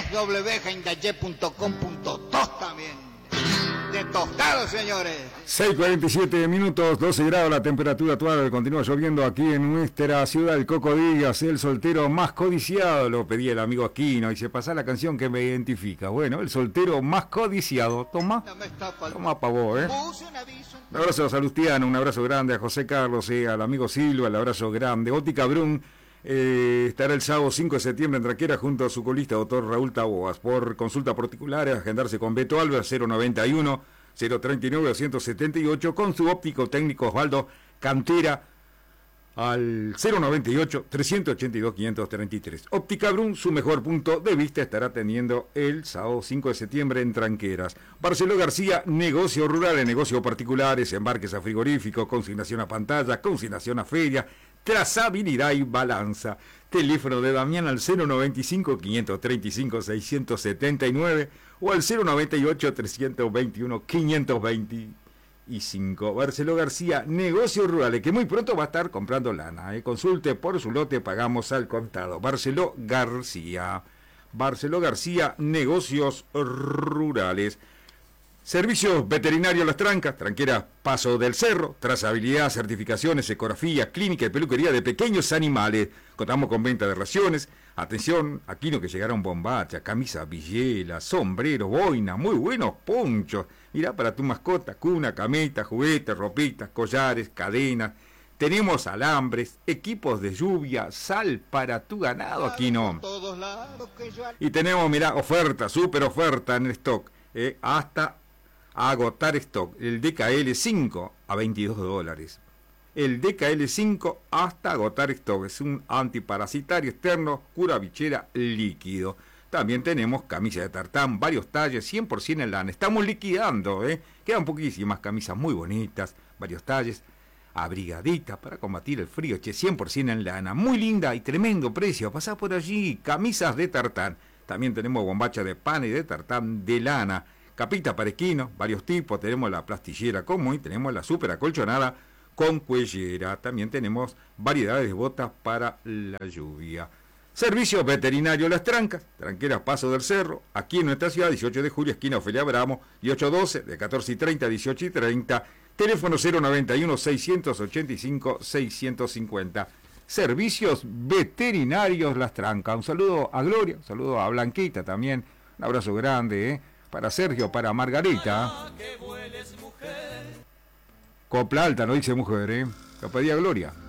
www.hindaye.com.tos también. De tostado, señores. 6:47 minutos, 12 grados la temperatura actual. Continúa lloviendo aquí en nuestra ciudad. El Coco Díaz, el soltero más codiciado. Lo pedía el amigo Aquino y se pasa la canción que me identifica. Bueno, el soltero más codiciado. Toma pa' vos, Un abrazo a Salustiano, un abrazo grande a José Carlos, al amigo Silva, el abrazo grande. Óptica Brun estará el sábado 5 de septiembre en Tranquera junto a su colista doctor Raúl Taboas. Por consulta particular, agendarse con Beto Alves 091 039 278 con su óptico técnico Osvaldo Cantera al 098 382 533. Óptica Brun, su mejor punto de vista, estará teniendo el sábado 5 de septiembre en Tranqueras. Barceló García, negocio rural, negocio particulares, embarques a frigorífico, consignación a pantalla, consignación a feria, trazabilidad y balanza. Teléfono de Damián al 095 535 679 o al 098 321 525. Barceló García, negocios rurales, que muy pronto va a estar comprando lana. Consulte por su lote, pagamos al contado. Barceló García, negocios rurales. Servicios veterinarios Las Trancas, Tranquera Paso del Cerro, trazabilidad, certificaciones, ecografía, clínica y peluquería de pequeños animales. Contamos con venta de raciones. Atención, aquí no que llegaron bombachas, camisas, villelas, sombreros, boinas, muy buenos ponchos. Mirá, para tu mascota, cuna, cameta, juguetes, ropitas, collares, cadenas. Tenemos alambres, equipos de lluvia, sal para tu ganado, aquí no. Y tenemos, mirá, oferta, super oferta en stock, hasta agotar stock. El DKL 5 a $22. El DKL 5 hasta agotar stock. Es un antiparasitario externo, cura bichera líquido. También tenemos camisas de tartán, varios talles, 100% en lana. Estamos liquidando, quedan poquísimas camisas muy bonitas, varios talles, abrigaditas para combatir el frío, 100% en lana. Muy linda y tremendo precio. Pasá por allí, camisas de tartán. También tenemos bombacha de pana y de tartán de lana. Capita para esquino, varios tipos. Tenemos la plastillera común y tenemos la super acolchonada con cuellera. También tenemos variedades de botas para la lluvia. Servicios veterinarios Las Trancas, Tranqueras Paso del Cerro, aquí en nuestra ciudad, 18 de julio, esquina Ofelia Bramo, y 812, de 14:30 a 18:30, teléfono 091 685 650. Servicios veterinarios Las Trancas. Un saludo a Gloria, un saludo a Blanquita también, un abrazo grande, para Sergio, para Margarita. Copla alta, no dice mujer, lo pedía Gloria.